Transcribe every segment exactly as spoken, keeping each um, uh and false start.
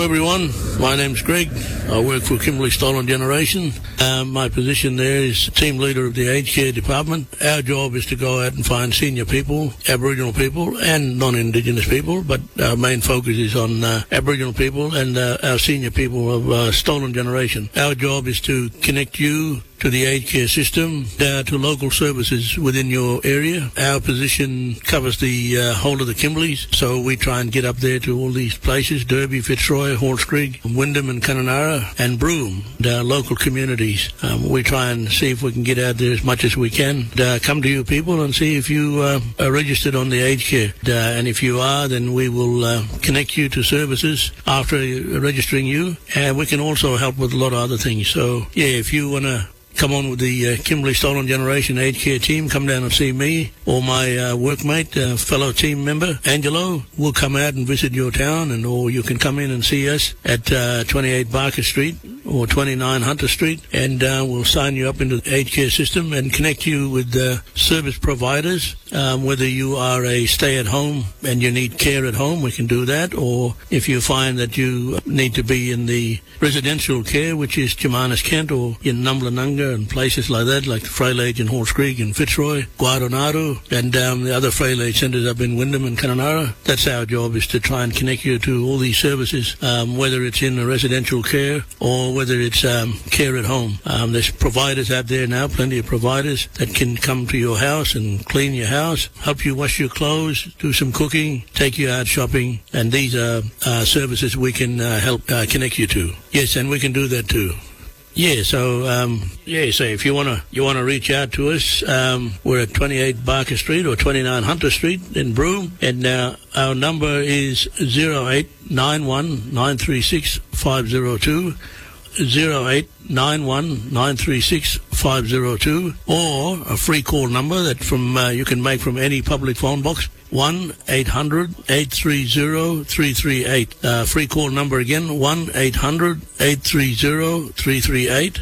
everyone. My name's Greg. I work for Kimberley Stolen Generation. Um, my position there is team leader of the aged care department. Our job is to go out and find senior people, Aboriginal people and non-Indigenous people, but our main focus is on uh, Aboriginal people and uh, our senior people of uh, Stolen Generation. Our job is to connect you to the aged care system, uh, to local services within your area. Our position covers the uh, whole of the Kimberleys, so we try and get up there to all these places, Derby, Fitzroy, Halls Creek, Wyndham and Kununurra and Broome, our local communities. Um, we try and see if we can get out there as much as we can. Uh, come to you people and see if you uh, are registered on the aged care. Uh, and if you are, then we will uh, connect you to services after registering you. And we can also help with a lot of other things. So, yeah, if you want to come on with the uh, Kimberley Stolen Generation aged care team, come down and see me or my uh, workmate, uh, fellow team member, Angelo. We'll come out and visit your town, and or you can come in and see us at uh, twenty-eight Barker Street or twenty-nine Hunter Street, and uh, we'll sign you up into the aged care system and connect you with uh, service providers. Um, whether you are a stay-at-home and you need care at home, we can do that, or if you find that you need to be in the residential care, which is Jemanis Kent or in Numblanunga and places like that, like the Frail Age in Halls Creek and Fitzroy, Guadonaru, and um, the other Frail Age centres up in Wyndham and Kununurra. That's our job, is to try and connect you to all these services, um, whether it's in a residential care or whether it's um, care at home. Um, there's providers out there now, plenty of providers that can come to your house and clean your house, help you wash your clothes, do some cooking, take you out shopping, and these are uh, services we can uh, help uh, connect you to. Yes, and we can do that too. Yeah, so um, yeah, so if you wanna you wanna reach out to us, um, we're at twenty-eight Barker Street or twenty-nine Hunter Street in Broome, and uh, our number is zero eight nine one nine three six five zero two. zero eight nine one nine three six five zero two, or a free call number that from uh, you can make from any public phone box, one eight hundred eight three zero three three eight. Uh, free call number again, one eight hundred eight three zero three three eight.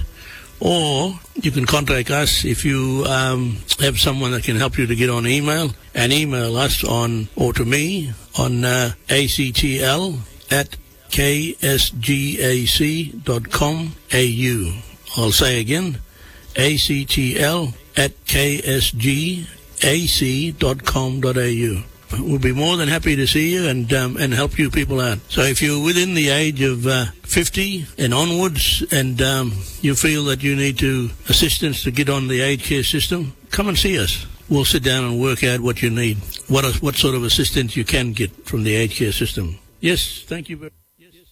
Or you can contact us if you um, have someone that can help you to get on email, and email us on, or to me, on uh, A C T L at k s g a c dot com dot a u. I'll say again, A C T L at k s g a c dot com dot a u. We'll be more than happy to see you and um, and help you people out. So if you're within the age of uh, fifty and onwards, and um, you feel that you need to assistance to get on the aged care system, come and see us. We'll sit down and work out what you need, what what sort of assistance you can get from the aged care system. Yes, thank you very much.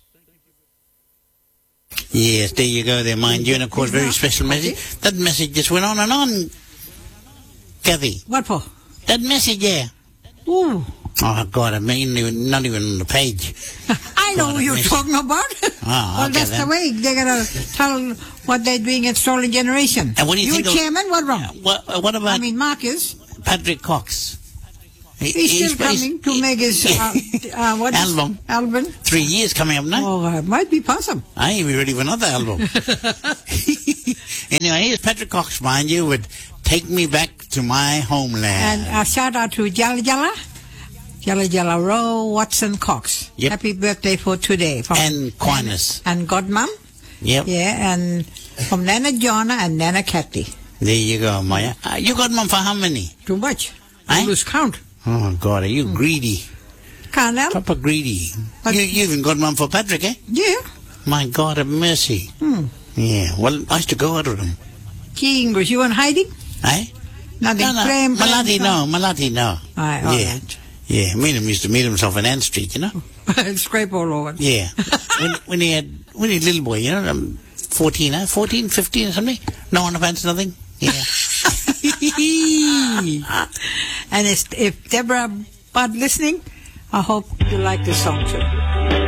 Yes, there you go there, mind you, and of course, very special message. That message just went on and on, Kathy. What for? That message there. Ooh. Oh, God, I mean, not even on the page. I know God, what you're message. talking about. Oh, well, okay, that's then. the way. They're going to tell what they're doing at Stolen Generation. And what do you, you think chairman, of, what wrong? What, what about I mean, Mark is. Patrick Cox? He, He's still coming to he, make his uh, uh, what is- album. album. Three years coming up now. Oh, it might be possible. I ain't even ready for another album. Anyway, here's Patrick Cox, mind you, with Take Me Back to My Homeland. And a shout out to Jala Jala. Jala Jala Rowe Watson Cox. Yep. Happy birthday for today. From And Quinas. And Godmom. Yep. Yeah, and from Nana Jonna and Nana Kathy. There you go, Maya. Uh, you got one for how many? Too much. Eh? I lose count. Oh, God, are you mm. greedy? Can't help. Proper greedy. But You, you even got one for Patrick, eh? Yeah. My God of mercy. Hmm. Yeah, well, I used to go out with him. Key English, you in hiding? Eh? Nothing. No, no. Blame, blame, Malati, blame. no. Malati, no. Aye, all yeah. right. Yeah, Meenum used to meet himself on Ann Street, you know? Scrape all over. Yeah. when, when he had, when he was a little boy, you know, um, fourteen, huh? fourteen, fifteen or something? No underpants, nothing? Yeah. And if, if Deborah Budd listening, I hope you like this song too.